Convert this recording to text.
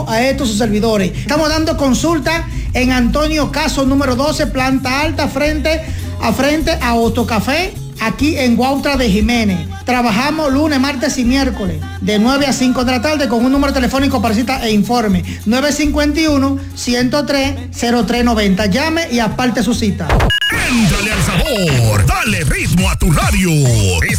saludo a estos sus servidores. Estamos dando consulta en Antonio Caso número 12, planta alta, frente a Autocafé, aquí en Guautra de Jiménez. Trabajamos lunes, martes y miércoles, de 9 a 5 de la tarde, con un número telefónico para cita e informe. 951-103-0390. Llame y aparte su cita. Éntrale al sabor, dale ritmo a tu radio.